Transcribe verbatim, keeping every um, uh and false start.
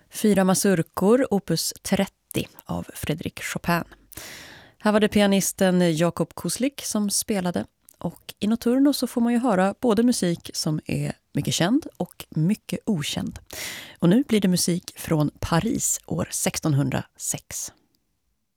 Fyra mazurkor, opus trettio av Frédéric Chopin. Här var det pianisten Jakob Kuslik som spelade. Och i Notturno så får man ju höra både musik som är mycket känd och mycket okänd. Och nu blir det musik från Paris år sextonhundrasex.